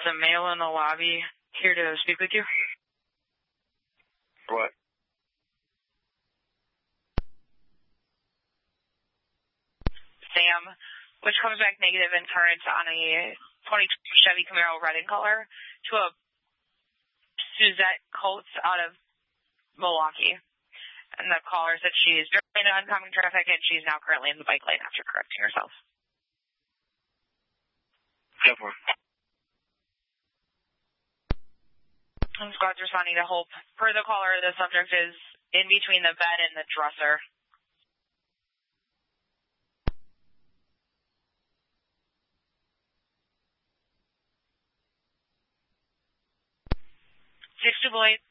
a male in the lobby here to speak with you. What? Sam, which comes back negative in current on a 22 Chevy Camaro red in color to a Suzette Coates out of Milwaukee. And the caller said she's driving in oncoming traffic and she's now currently in the bike lane after correcting herself. Go for it. And squad's responding to Hope. Per the caller, the subject is in between the bed and the dresser. Six 2 Blade,